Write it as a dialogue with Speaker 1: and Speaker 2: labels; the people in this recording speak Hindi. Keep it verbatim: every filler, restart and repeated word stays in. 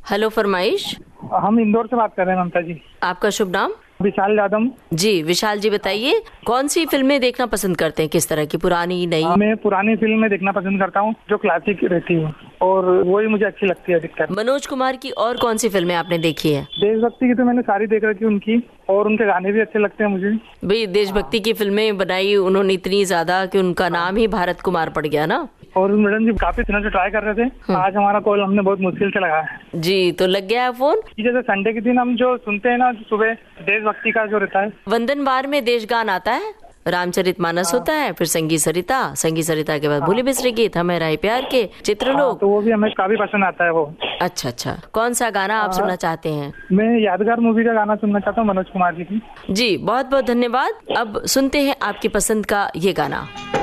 Speaker 1: हेलो फरमाइश।
Speaker 2: हम इंदौर से बात कर रहे हैं ममता जी।
Speaker 1: आपका शुभ नाम?
Speaker 2: विशाल यादव।
Speaker 1: जी विशाल जी, बताइए कौन सी फिल्में देखना पसंद करते हैं, किस तरह की, पुरानी नई?
Speaker 2: मैं पुरानी फिल्में देखना पसंद करता हूँ जो क्लासिक रहती है, और वही मुझे अच्छी लगती है अधिकतर।
Speaker 1: मनोज कुमार की और कौन सी फिल्में आपने देखी है?
Speaker 2: देशभक्ति की तो मैंने सारी देख रखी उनकी, और उनके गाने भी अच्छे लगते हैं मुझे।
Speaker 1: भाई देशभक्ति की फिल्में बनाई उन्होंने इतनी ज्यादा कि उनका नाम ही भारत कुमार पड़ गया ना।
Speaker 2: और मैडम जी काफी दिनों से ट्राई कर रहे थे, आज हमारा कॉल हमने बहुत मुश्किल से लगाया है।
Speaker 1: जी, तो लग गया है फोन।
Speaker 2: जैसे संडे के दिन हम जो सुनते हैं ना सुबह, देशभक्ति का जो रहता है,
Speaker 1: वंदनवार में देशगान आता है, रामचरितमानस होता है, फिर संगी सरिता, संगी सरिता के बाद भूले बिसरे गीत, हमें राय प्यार के, चित्रलोक,
Speaker 2: तो वो भी हमें काफी पसंद आता है वो।
Speaker 1: अच्छा अच्छा, कौन सा गाना आप सुनना चाहते हैं?
Speaker 2: मैं यादगार मूवी का गाना सुनना चाहता हूँ मनोज कुमार जी की।
Speaker 1: जी बहुत बहुत धन्यवाद। अब सुनते हैं आपकी पसंद का ये गाना।